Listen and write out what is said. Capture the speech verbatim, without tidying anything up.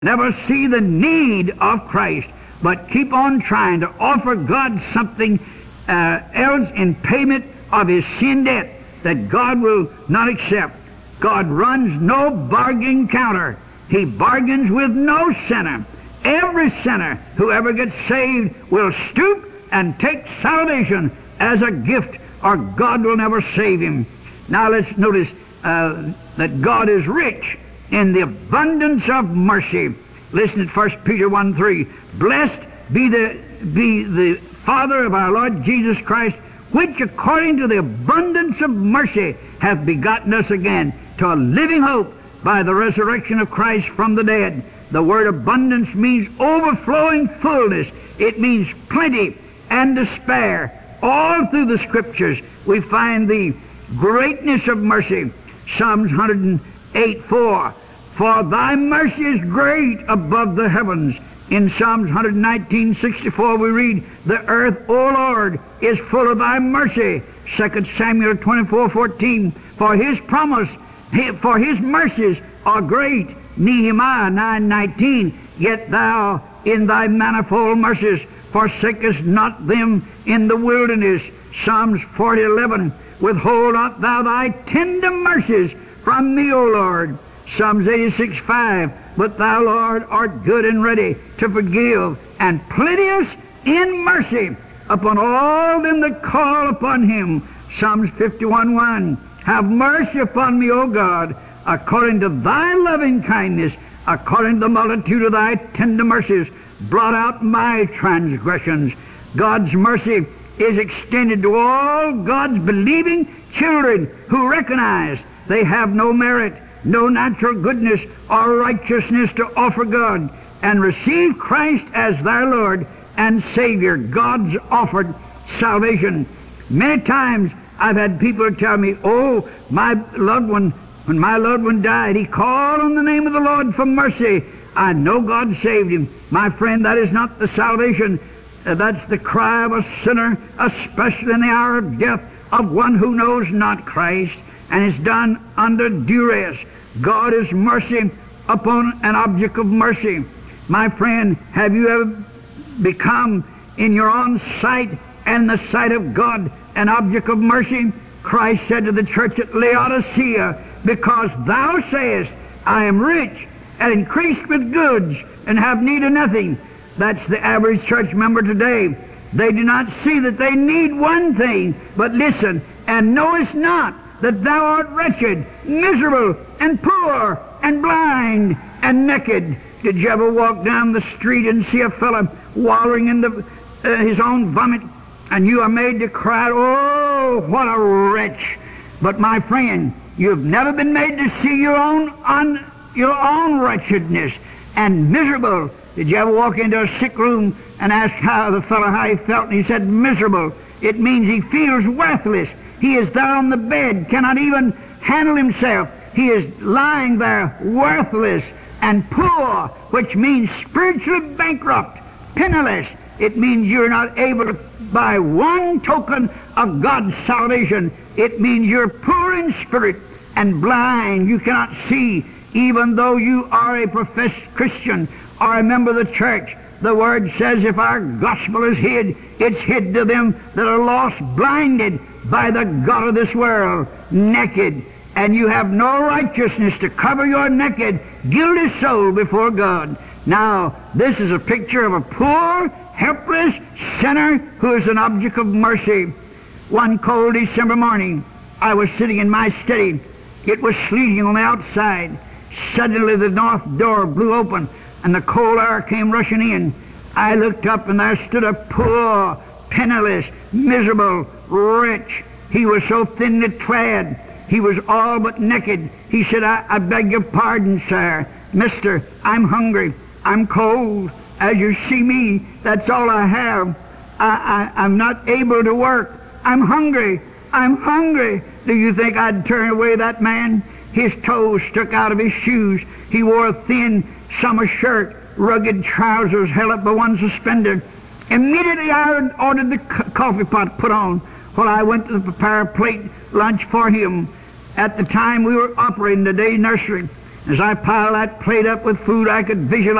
never see the need of Christ, but keep on trying to offer God something uh, else in payment of his sin debt that God will not accept. God runs no bargain counter. He bargains with no sinner. Every sinner who ever gets saved will stoop and take salvation as a gift, or God will never save him. Now let's notice uh, that God is rich in the abundance of mercy. Listen to First Peter one three. Blessed be the, be the Father of our Lord Jesus Christ, which according to the abundance of mercy hath begotten us again to a living hope by the resurrection of Christ from the dead. The word abundance means overflowing fullness. It means plenty and to spare. All through the Scriptures we find the greatness of mercy. Psalms one oh eight four. For thy mercy is great above the heavens. In Psalms one nineteen sixty-four we read, the earth, O Lord, is full of thy mercy. Second Samuel twenty-four fourteen. For his promise, for his mercies are great. Nehemiah nine nineteen. Yet thou in thy manifold mercies forsakest not them in the wilderness. Psalms forty eleven. Withhold not thou thy tender mercies from me, O Lord. Psalms eighty-six five. But thou, Lord, art good and ready to forgive, and plenteous in mercy upon all them that call upon him. Psalms fifty-one one. Have mercy upon me, O God, according to thy loving kindness, according to the multitude of thy tender mercies, blot out my transgressions. God's mercy is extended to all God's believing children who recognize they have no merit, no natural goodness or righteousness to offer God, and receive Christ as their Lord and Savior. God's offered salvation. Many times I've had people tell me, oh, my loved one, when my loved one died, he called on the name of the Lord for mercy. I know God saved him. My friend, that is not the salvation. Uh, that's the cry of a sinner, especially in the hour of death, of one who knows not Christ and is done under duress. God is mercy upon an object of mercy. My friend, have you ever become in your own sight and the sight of God an object of mercy? Christ said to the church at Laodicea, because thou sayest, I am rich and increased with goods and have need of nothing. That's the average church member today. They do not see that they need one thing, but listen, and knowest not that thou art wretched, miserable, and poor, and blind, and naked. Did you ever walk down the street and see a fellow wallowing in the, uh, his own vomit, and you are made to cry, oh, what a wretch? But my friend, you've never been made to see your own, on, your own wretchedness and miserable. Did you ever walk into a sick room and ask how the fellow how he felt, and he said miserable? It means he feels worthless. He is there on the bed, cannot even handle himself. He is lying there worthless and poor, which means spiritually bankrupt, penniless. It means you're not able to buy one token of God's salvation. It means you're poor in spirit and blind. You cannot see, even though you are a professed Christian or a member of the church. The Word says if our gospel is hid, it's hid to them that are lost, blinded by the god of this world, naked. And you have no righteousness to cover your naked, guilty soul before God. Now, this is a picture of a poor, helpless sinner who is an object of mercy. One cold December morning, I was sitting in my study. It was sleeting on the outside. Suddenly the north door blew open, and the cold air came rushing in. I looked up, and there stood a poor, penniless, miserable wretch. He was so thinly clad. He was all but naked. He said, I, I beg your pardon, sir. Mister, I'm hungry. I'm cold. As you see me, that's all I have. I, I, I'm not able to work. I'm hungry. I'm hungry. Do you think I'd turn away that man? His toes stuck out of his shoes. He wore a thin summer shirt, rugged trousers held up by one suspender. Immediately I ordered the co- coffee pot put on while I went to prepare a plate lunch for him. At the time we were operating the day nursery. As I piled that plate up with food, I could visualize